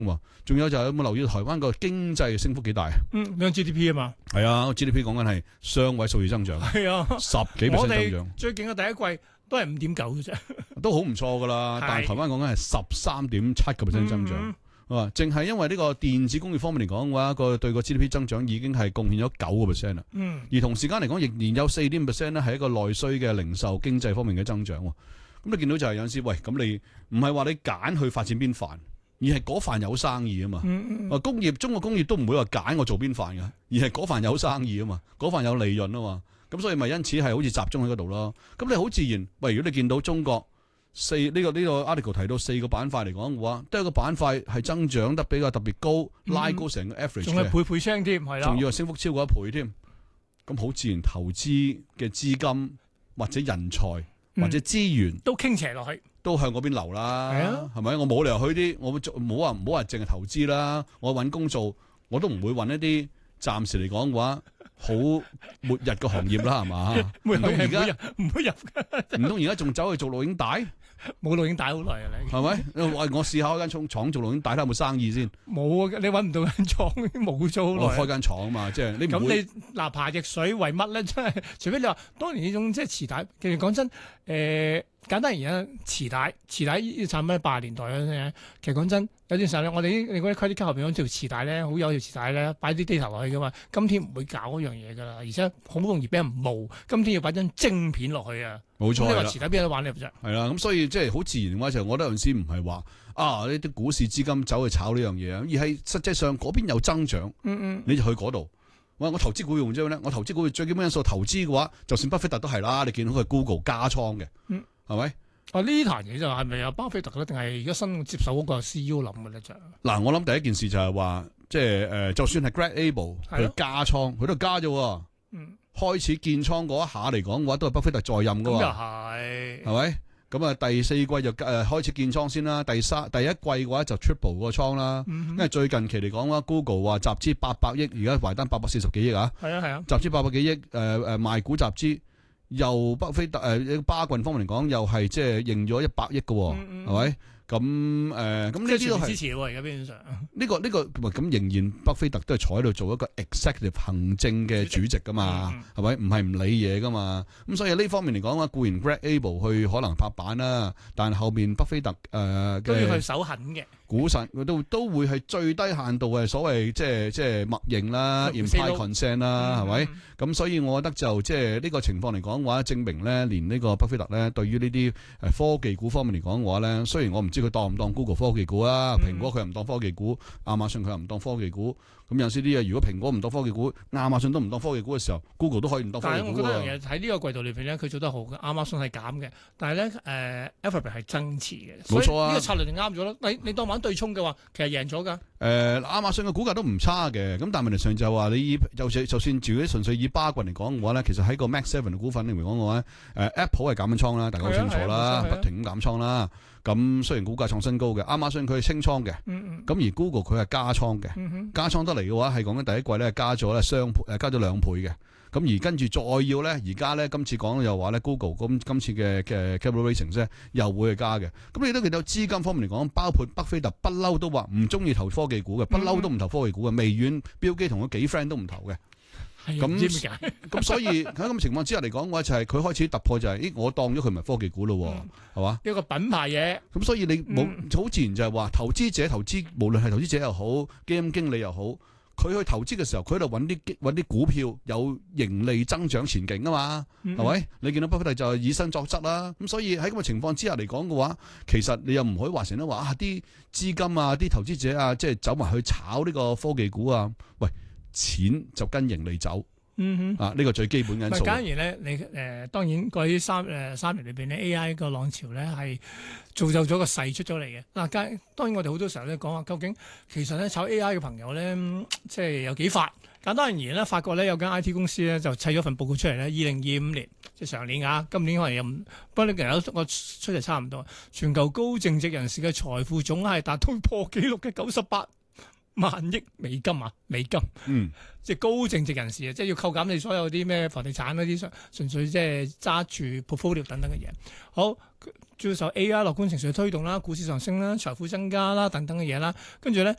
仲有就係有冇留意台灣個經濟升幅幾大啊？ 兩 GDP 啊嘛。 係啊，GDP 講緊係雙位數字增長， 係啊 ，10幾%增長。 最勁嘅第一季都係5.9嘅啫， 都好唔錯噶啦。但係台灣講緊係13.7%增長。淨係因為呢個電子工業方面嚟講嘅話，對個 GDP 增長已經係貢獻咗9%啦。而同時間嚟講，仍然有4.5%咧係一個內需嘅零售經濟方面嘅增長。咁你見到就係有陣時，喂，咁你唔係話你揀去發展邊範，而係嗰範有生意啊嘛。中國工業都唔會話揀我做邊範嘅，而係嗰範有生意啊嘛，嗰範有利潤啊嘛。咁所以咪因此係好似集中喺嗰度咯。咁你好自然，喂，如果你見到中國呢個 article 提到4個板塊嚟講嘅話，都有一個板塊係增長得比較特別高，拉高成個 average 仲係倍聲添，係啦， 仲要係升幅超過1倍添。咁好自然，投資嘅資金或者人才或者資源都傾斜落去， 都向嗰邊流啦。係咪？我冇理由去啲，我唔好話淨係投資啦。我揾工做，我都唔會揾一啲暫時嚟講嘅話好末日嘅行業啦，係嘛？唔通而家唔會入㗎？ 唔通而家仲走去做錄影帶？ 冇錄影帶好耐啊！你係咪？我試下開間廠做錄影帶睇下有冇生意先。冇啊！你揾唔到間廠，冇做好耐。 我開間廠啊嘛，即係你唔會。咁你嗱爬逆水為乜咧？真係，除非你話當年呢種即係磁帶。其實講真，簡單而言，磁帶呢啲產品80年代嗰陣，其實講真，有段時候咧，我哋你嗰啲 credit card 後邊嗰條磁帶咧，好有條磁帶咧，擺啲 data 落去噶嘛。今天唔會搞嗰樣嘢噶啦，而且好容易俾人冒。今天要擺張晶片落去啊！ 冇錯， 你話磁帶邊有得玩呢？啫？ 係啦，咁所以即係好自然嘅話，就我覺得有陣時唔係話呢啲股市資金走去炒呢樣嘢啊，而係實際上嗰邊有增長，你就去嗰度。我投資股用啫咩咧？我投資股最基本因素投資嘅話，就算巴菲特都係啦。你見到佢 Google 加倉嘅，係咪？ 呢壇嘢就係咪有巴菲特咧，定係而家新接手嗰個 CEO 諗嘅咧？就嗱，我諗第一件事就係話，即係就算係 Greg Abel 佢加倉，佢都加啫。開始建倉嗰一下嚟講嘅話，都係巴菲特在任噶。咁又係咪？咁啊，第4季就開始建倉先啦。第一季嘅話就 triple 個倉啦。因為最近期嚟講啦 ，Google 話集資800億，而家埋單840幾億啊。係啊。集資800幾億，賣股集資，又巴菲特巴郡方面嚟講，又係即係認咗100億嘅，係咪？咁呢啲都係支持喎，而家基本上呢個咁仍然巴菲特都係坐喺度做一個 executive 行政嘅主席噶嘛，係咪？唔係唔理嘢噶嘛。咁所以呢方面嚟講嘅話，固然 Greg Abel 去可能拍板啦，但係後面巴菲特都要去手狠嘅股神，都會係最低限度嘅所謂即係默認啦 implied consent 啦，係咪？咁所以我覺得就即係呢個情況嚟講嘅話，證明咧連呢個巴菲特咧對於呢啲科技股方面嚟講嘅話咧，雖然我唔知佢當唔當 Google 科技股啊，蘋果佢又唔當科技股，亞馬遜佢又唔當科技股，咁有時啲嘢如果蘋果唔當科技股，亞馬遜都唔當科技股嘅時候 ，Google 都可以唔當科技股。但係我覺得喺呢個季度裏邊咧，佢做得好嘅，亞馬遜係減嘅，但係咧Alphabet 係增持嘅，冇錯啊，呢個策略就啱咗咯。你當玩對沖嘅話，其實贏咗㗎。亞馬遜嘅股價都唔差嘅，咁但係問題上就係話你就算自己純粹以巴郡嚟講嘅話咧，其實喺個 Max 7嘅股份嚟講嘅話，Apple 係減緊倉啦，大家好清楚啦，不停咁減倉啦。咁雖然股價創新高嘅，亞馬遜佢係清倉嘅，咁而 Google 佢係加倉嘅，加倉得嚟嘅話係講緊第一季咧加咗咧加咗2倍嘅，咁而跟住再要咧，而家咧今次講又話咧 Google 咁今次嘅 capital ratings 咧又會去加嘅，咁你都見到資金方面嚟講，包括巴菲特不嬲都話唔中意投科技股嘅，不嬲都唔投科技股嘅，微軟標基同佢幾 friend 都唔投嘅。咁所以喺咁嘅情況之下嚟講嘅話，就係佢開始突破就係，我當咗佢唔係科技股咯，係嘛？ 呢個品牌嘢。咁所以你冇好自然就係話，投資者投資，無論係投資者又好，基金經理又好，佢去投資嘅時候，佢喺度揾啲股票有盈利增長前景啊嘛，係咪？你見到巴菲特就係以身作則啦。咁所以喺咁嘅情況之下嚟講嘅話，其實你又唔可以話成日話啲資金啊、啲投資者啊，即係走埋去炒呢個科技股啊，喂。錢就跟盈利走，呢個最基本因素。 假如咧，你當然過去3年裏邊咧 AI 個浪潮咧係造就咗個勢出咗嚟嘅。嗱，當然我哋好多時候咧講話，究竟其實咧炒 AI 嘅朋友咧，即係有幾發？簡單而言咧，法國咧有間 IT 公司咧就砌咗份報告出嚟咧，2025年即係上年啊，今年可能又唔，不過呢其實我出嚟差唔多。全球高淨值人士嘅財富總額係達到破紀錄嘅98 $10,000,000啊，美金。 嗯， 即係高淨值人士啊，即係要扣減你所有啲咩房地產嗰啲，純粹即係揸住 portfolio 等等嘅嘢。好，主要受 AI 樂觀情緒推動啦，股市上升啦，財富增加啦等等嘅嘢啦，跟住咧